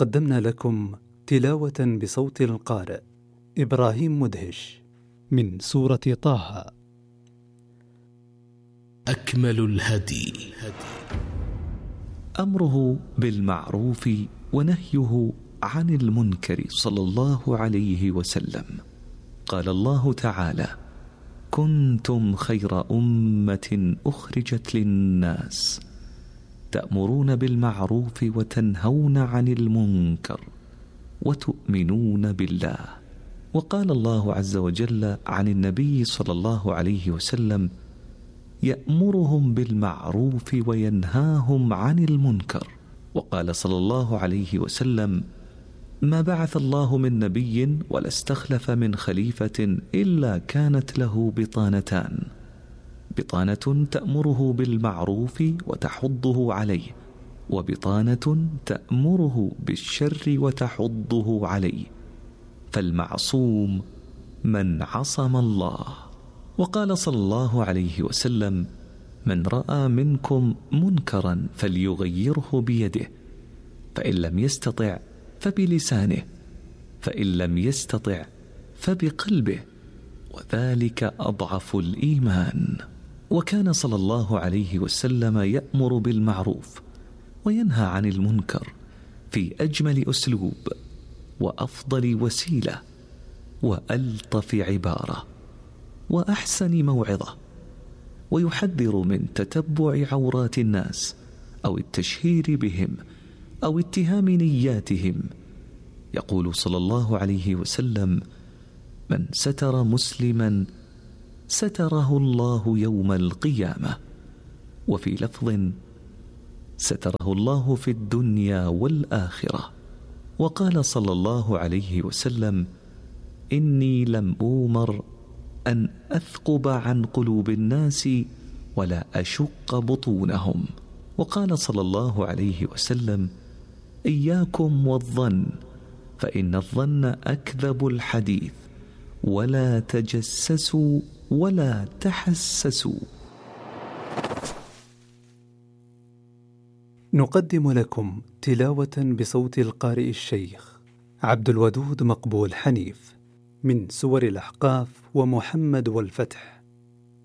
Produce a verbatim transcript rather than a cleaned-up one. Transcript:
قدمنا لكم تلاوة بصوت القارئ إبراهيم مدهش من سورة طه. أكمل الهدي أمره بالمعروف ونهيه عن المنكر صلى الله عليه وسلم. قال الله تعالى: كنتم خير أمة أخرجت للناس تأمرون بالمعروف وتنهون عن المنكر وتؤمنون بالله. وقال الله عز وجل عن النبي صلى الله عليه وسلم: يأمرهم بالمعروف وينهاهم عن المنكر. وقال صلى الله عليه وسلم: ما بعث الله من نبي ولا استخلف من خليفة إلا كانت له بطانتان: بطانة تأمره بالمعروف وتحضه عليه، وبطانة تأمره بالشر وتحضه عليه، فالمعصوم من عصم الله. وقال صلى الله عليه وسلم: من رأى منكم منكرا فليغيره بيده، فإن لم يستطع فبلسانه، فإن لم يستطع فبقلبه، وذلك أضعف الإيمان. وكان صلى الله عليه وسلم يأمر بالمعروف وينهى عن المنكر في أجمل أسلوب وأفضل وسيلة وألطف عبارة وأحسن موعظة، ويحذر من تتبع عورات الناس أو التشهير بهم أو اتهام نياتهم. يقول صلى الله عليه وسلم: من ستر مسلما ستره الله يوم القيامة. وفي لفظ: ستره الله في الدنيا والآخرة. وقال صلى الله عليه وسلم: إني لم أومر أن أثقب عن قلوب الناس ولا أشق بطونهم. وقال صلى الله عليه وسلم: إياكم والظن، فإن الظن أكذب الحديث، ولا تجسسوا ولا تحسسوا. نقدم لكم تلاوة بصوت القارئ الشيخ عبد الودود مقبول حنيف من سور الأحقاف ومحمد والفتح.